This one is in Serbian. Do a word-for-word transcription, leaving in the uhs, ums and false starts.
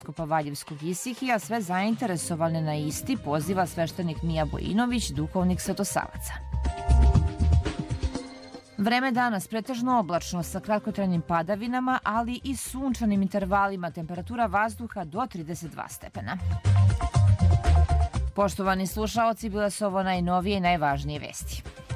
episkopa Valjevskog Isihija sve zainteresovane na isti poziva sveštenik Mija Bojinović, duhovnik Svetosavaca. Vreme danas pretežno oblačno sa kratkotrajnim padavinama, ali i sunčanim intervalima, temperatura vazduha do trideset dva stepena. Poštovani slušaoci, bile su ovo najnovije i najvažnije vesti.